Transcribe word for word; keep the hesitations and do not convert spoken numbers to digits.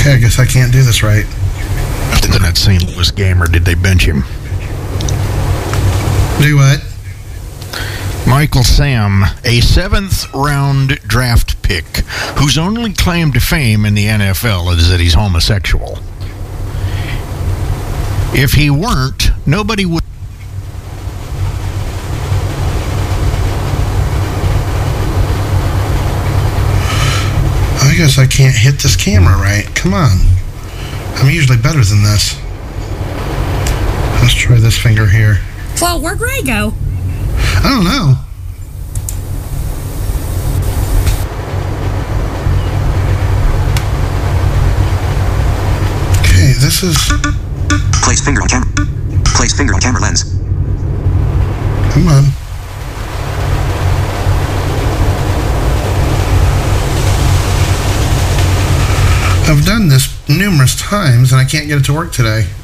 Okay, I guess I can't do this right. After that Saint Louis game, or did they bench him? Do what? Michael Sam, a seventh-round draft pick, whose only claim to fame in the N F L is that he's homosexual. If he weren't, nobody would. I guess I can't hit this camera right. Come on. I'm usually better than this. Let's try this finger here. Well, where'd Ray go? I don't know. Okay, this is... Place finger on camera. Place finger on camera lens. Come on. I've done this numerous times and I can't get it to work today.